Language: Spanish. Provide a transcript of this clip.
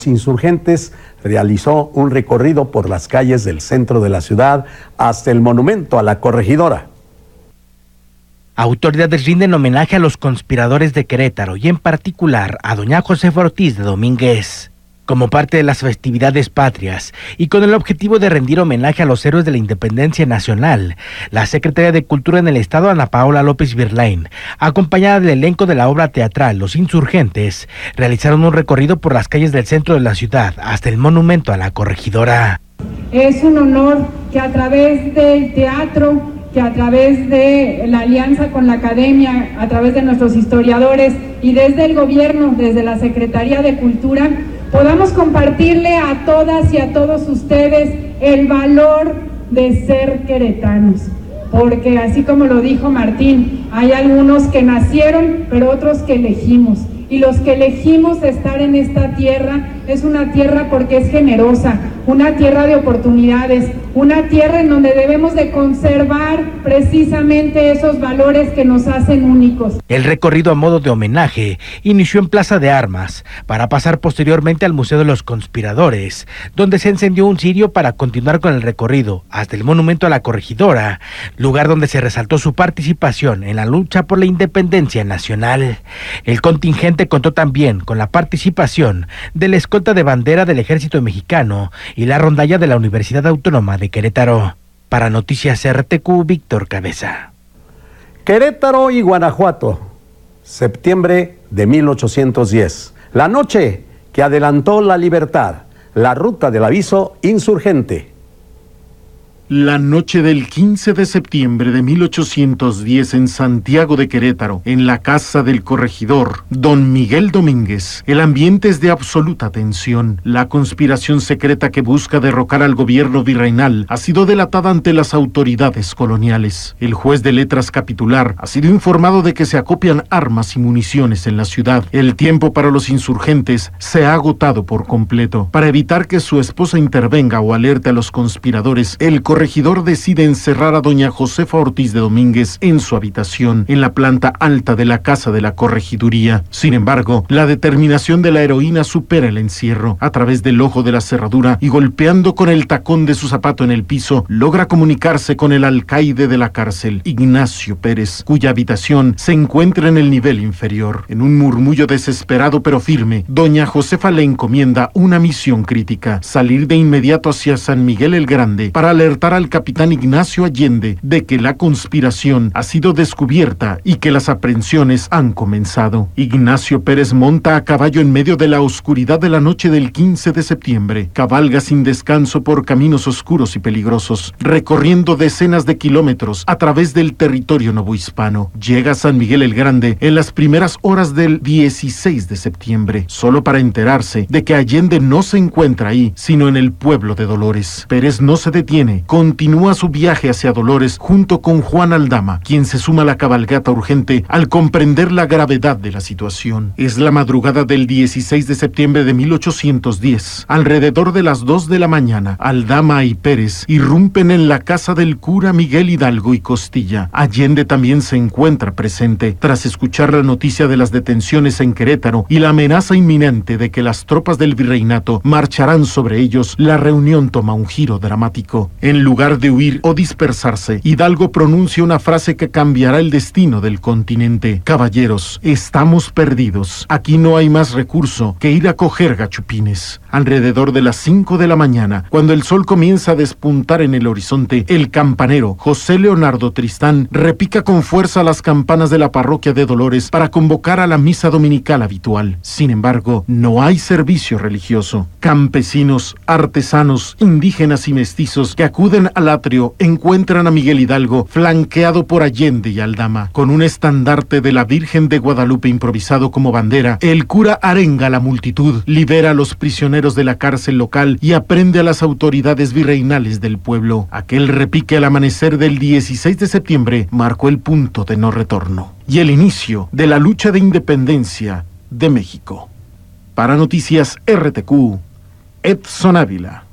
Insurgentes realizó un recorrido por las calles del centro de la ciudad hasta el monumento a la Corregidora. Autoridades rinden homenaje a los conspiradores de Querétaro y en particular a doña Josefa Ortiz de Domínguez. Como parte de las festividades patrias y con el objetivo de rendir homenaje a los héroes de la independencia nacional, la Secretaría de Cultura en el Estado, Ana Paola López Virlain, acompañada del elenco de la obra teatral Los Insurgentes, realizaron un recorrido por las calles del centro de la ciudad hasta el monumento a la Corregidora. Es un honor que a través del teatro, que a través de la alianza con la academia, a través de nuestros historiadores y desde el gobierno, desde la Secretaría de Cultura, podamos compartirle a todas y a todos ustedes el valor de ser queretanos. Porque así como lo dijo Martín, hay algunos que nacieron, pero otros que elegimos. Y los que elegimos estar en esta tierra, es una tierra porque es generosa, una tierra de oportunidades, una tierra en donde debemos de conservar precisamente esos valores que nos hacen únicos. El recorrido a modo de homenaje inició en Plaza de Armas, para pasar posteriormente al Museo de los Conspiradores, donde se encendió un cirio para continuar con el recorrido hasta el monumento a la Corregidora, lugar donde se resaltó su participación en la lucha por la independencia nacional. El contingente contó también con la participación de la escolta de bandera del Ejército Mexicano y la rondalla de la Universidad Autónoma de Querétaro. Para Noticias RTQ, Víctor Cabeza. Querétaro y Guanajuato, septiembre de 1810. La noche que adelantó la libertad, la ruta del aviso insurgente. La noche del 15 de septiembre de 1810 en Santiago de Querétaro, en la casa del corregidor, don Miguel Domínguez, el ambiente es de absoluta tensión. La conspiración secreta que busca derrocar al gobierno virreinal ha sido delatada ante las autoridades coloniales. El juez de letras capitular ha sido informado de que se acopian armas y municiones en la ciudad. El tiempo para los insurgentes se ha agotado por completo. Para evitar que su esposa intervenga o alerte a los conspiradores, el corregidor decide encerrar a doña Josefa Ortiz de Domínguez en su habitación, en la planta alta de la casa de la corregiduría. Sin embargo, la determinación de la heroína supera el encierro. A través del ojo de la cerradura y golpeando con el tacón de su zapato en el piso, logra comunicarse con el alcaide de la cárcel, Ignacio Pérez, cuya habitación se encuentra en el nivel inferior. En un murmullo desesperado pero firme, doña Josefa le encomienda una misión crítica: salir de inmediato hacia San Miguel el Grande para alertar al capitán Ignacio Allende de que la conspiración ha sido descubierta y que las aprehensiones han comenzado. Ignacio Pérez monta a caballo en medio de la oscuridad de la noche del 15 de septiembre. Cabalga sin descanso por caminos oscuros y peligrosos, recorriendo decenas de kilómetros a través del territorio novohispano. Llega a San Miguel el Grande en las primeras horas del 16 de septiembre, solo para enterarse de que Allende no se encuentra ahí, sino en el pueblo de Dolores. Pérez no se detiene, continúa su viaje hacia Dolores junto con Juan Aldama, quien se suma a la cabalgata urgente al comprender la gravedad de la situación. Es la madrugada del 16 de septiembre de 1810. Alrededor de las 2 de la mañana, Aldama y Pérez irrumpen en la casa del cura Miguel Hidalgo y Costilla. Allende también se encuentra presente. Tras escuchar la noticia de las detenciones en Querétaro y la amenaza inminente de que las tropas del virreinato marcharán sobre ellos, la reunión toma un giro dramático. En lugar de huir o dispersarse, Hidalgo pronuncia una frase que cambiará el destino del continente: caballeros, estamos perdidos. Aquí no hay más recurso que ir a coger gachupines. Alrededor de las 5 de la mañana, cuando el sol comienza a despuntar en el horizonte, el campanero José Leonardo Tristán repica con fuerza las campanas de la parroquia de Dolores para convocar a la misa dominical habitual. Sin embargo, no hay servicio religioso. Campesinos, artesanos, indígenas y mestizos que acuden al atrio encuentran a Miguel Hidalgo flanqueado por Allende y Aldama. Con un estandarte de la Virgen de Guadalupe improvisado como bandera, el cura arenga a la multitud, libera a los prisioneros de la cárcel local y aprende a las autoridades virreinales del pueblo. Aquel repique al amanecer del 16 de septiembre marcó el punto de no retorno y el inicio de la lucha de independencia de México. Para Noticias RTQ, Edson Ávila.